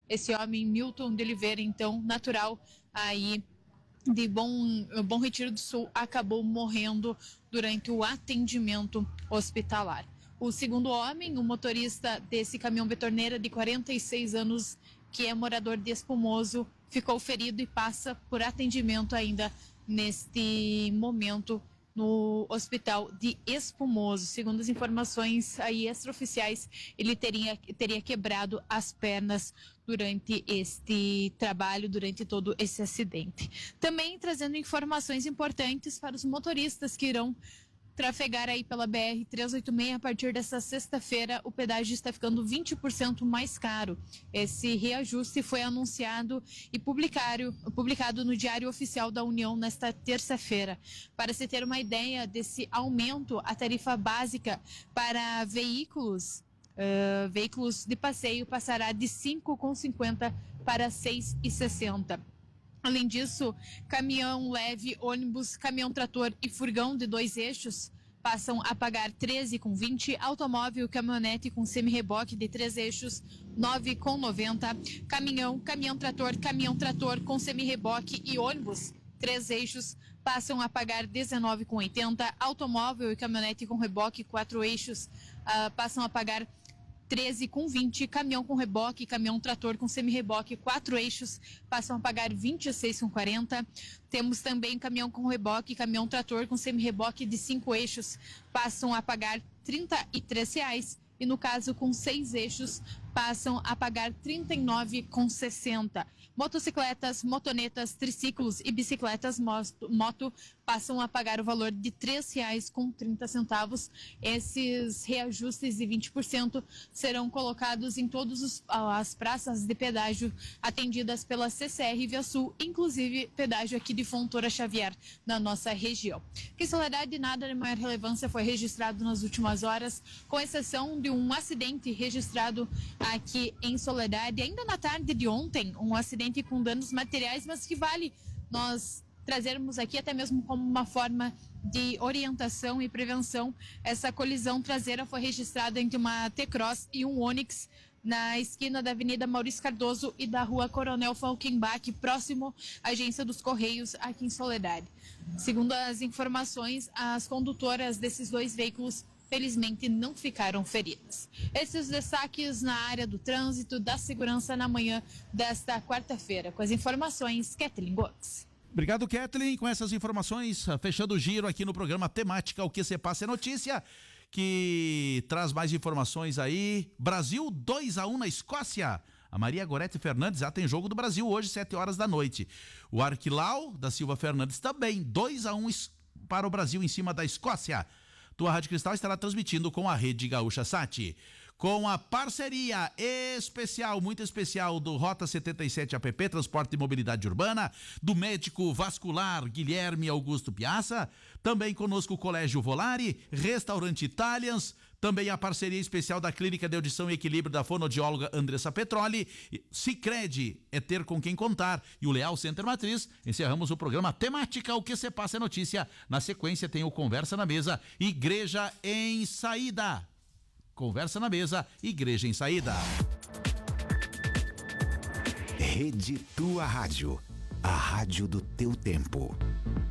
Esse homem, Milton de Oliveira, então, natural aí de Bom Retiro do Sul, acabou morrendo durante o atendimento hospitalar. O segundo homem, o motorista desse caminhão betorneira de 46 anos, que é morador de Espumoso, ficou ferido e passa por atendimento ainda neste momento no hospital de Espumoso. Segundo as informações aí extraoficiais, ele teria quebrado as pernas durante este trabalho, durante todo esse acidente. Também trazendo informações importantes para os motoristas que irão trafegar aí pela BR-386, a partir dessa sexta-feira, o pedágio está ficando 20% mais caro. Esse reajuste foi anunciado e publicado no Diário Oficial da União nesta terça-feira. Para se ter uma ideia desse aumento, a tarifa básica para veículos de passeio passará de R$ 5,50 para R$ 6,60. Além disso, caminhão leve, ônibus, caminhão trator e furgão de 2 eixos passam a pagar R$ 13,20, automóvel, caminhonete com semi-reboque de 3 eixos, R$ 9,90, caminhão trator com semi-reboque e ônibus, 3 eixos, passam a pagar R$ 19,80, automóvel e caminhonete com reboque 4 eixos passam a pagar R$ 13,20, caminhão com reboque, caminhão trator com semi-reboque, 4 eixos, passam a pagar R$ 26,40. Temos também caminhão com reboque, caminhão trator com semi-reboque de 5 eixos, passam a pagar R$ 33,00. E no caso com 6 eixos, passam a pagar R$ 39,60. Motocicletas, motonetas, triciclos e bicicletas moto passam a pagar o valor de R$ 3,30. Esses reajustes de 20% serão colocados em todas as praças de pedágio atendidas pela CCR Via Sul, inclusive pedágio aqui de Fontoura Xavier, na nossa região. Que Soledade, nada de maior relevância foi registrado nas últimas horas, com exceção de um acidente registrado aqui em Soledade, ainda na tarde de ontem, um acidente com danos materiais, mas que vale nós trazermos aqui até mesmo como uma forma de orientação e prevenção. Essa colisão traseira foi registrada entre uma T-Cross e um Onix na esquina da Avenida Maurício Cardoso e da Rua Coronel Falkenbach, próximo à Agência dos Correios, aqui em Soledade. Segundo as informações, as condutoras desses 2 veículos felizmente não ficaram feridas. Esses destaques na área do trânsito, da segurança na manhã desta quarta-feira. Com as informações, Kathleen Gomes. Obrigado, Kathleen. Com essas informações, fechando o giro aqui no programa Temática, o que se passa é notícia, que traz mais informações aí. Brasil 2-1 na Escócia. A Maria Gorete Fernandes já tem jogo do Brasil hoje, 7 horas da noite. O Arquilau da Silva Fernandes também, 2-1 para o Brasil em cima da Escócia. Tua Rádio Cristal estará transmitindo com a Rede Gaúcha Sat. Com a parceria especial, muito especial, do Rota 77 APP, Transporte e Mobilidade Urbana, do médico vascular Guilherme Augusto Piazza, também conosco o Colégio Volare, Restaurante Italians, também a parceria especial da Clínica de Audição e Equilíbrio da fonoaudióloga Andressa Petroli, Sicredi é ter com quem contar, e o Leal Center Matriz. Encerramos o programa Temática, o que se passa é notícia. Na sequência tem o Conversa na Mesa, Igreja em Saída. Conversa na Mesa, Igreja em Saída. Rede Tua Rádio, a rádio do teu tempo.